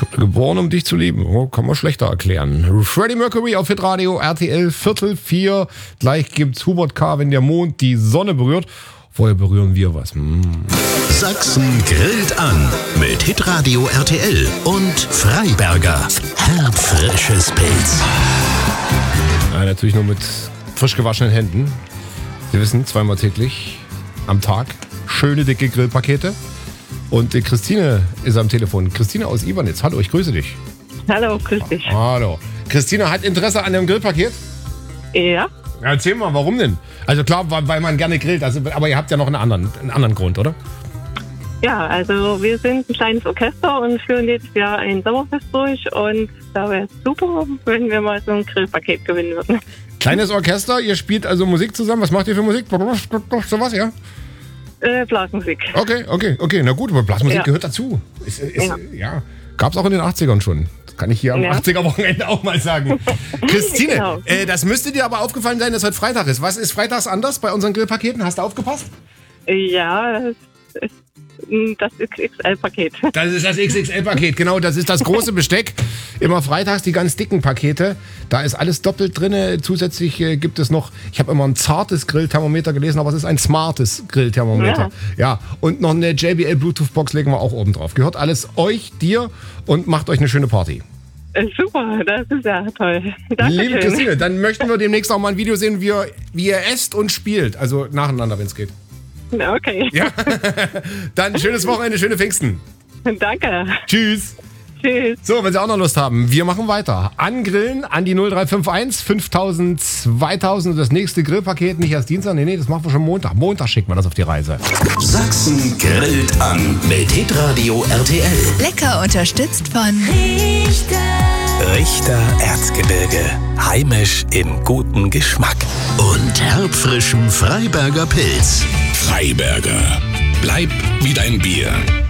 Geboren, um dich zu lieben. Oh, kann man schlechter erklären. Freddie Mercury auf Hitradio, RTL, 3:45. Gleich gibt's Hubert K., wenn der Mond die Sonne berührt. Vorher berühren wir was. Sachsen grillt an mit Hitradio RTL und Freiberger. Herbfrisches Pilz. Ja, natürlich nur mit frisch gewaschenen Händen. Sie wissen, 2-mal täglich am Tag. Schöne, dicke Grillpakete. Und Christine ist am Telefon. Christine aus Ibernitz. Hallo, ich grüße dich. Hallo, grüß dich. Hallo. Christine hat Interesse an dem Grillpaket? Ja. Erzähl mal, warum denn? Also klar, weil man gerne grillt, aber ihr habt ja noch einen anderen Grund, oder? Ja, also wir sind ein kleines Orchester und führen jedes Jahr ein Sommerfest durch und da wäre es super, wenn wir mal so ein Grillpaket gewinnen würden. Kleines Orchester, ihr spielt also Musik zusammen. Was macht ihr für Musik? Sowas, ja? Blasmusik. Okay, na gut, aber Blasmusik gehört dazu. Ja. Gab's auch in den 80ern schon. Das kann ich hier am 80er-Wochenende auch mal sagen. Christine, Genau. Das müsste dir aber aufgefallen sein, dass heute Freitag ist. Was ist freitags anders bei unseren Grillpaketen? Hast du aufgepasst? Ja, das ist das XXL-Paket. Das ist das XXL-Paket, genau. Das ist das große Besteck. Immer freitags die ganz dicken Pakete. Da ist alles doppelt drin. Zusätzlich gibt es noch, ich habe immer ein zartes Grillthermometer gelesen, aber es ist ein smartes Grillthermometer. Ja, und noch eine JBL Bluetooth-Box legen wir auch oben drauf. Gehört alles euch, dir und macht euch eine schöne Party. Super, das ist ja toll. Dankeschön. Liebe Christine, dann möchten wir demnächst auch mal ein Video sehen, wie ihr esst und spielt. Also nacheinander, wenn es geht. Okay. Ja, dann schönes Wochenende, schöne Pfingsten. Danke. Tschüss. Tschüss. So, wenn Sie auch noch Lust haben, wir machen weiter. Angrillen an die 0351 5000 2000 und das nächste Grillpaket nicht erst Dienstag, nee, das machen wir schon Montag. Montag schicken wir das auf die Reise. Sachsen grillt an mit Hitradio RTL. Lecker unterstützt von Richter Erzgebirge. Heimisch in gutem Geschmack. Und herbfrischem Freiberger Pilz. Freiberger. Bleib wie dein Bier.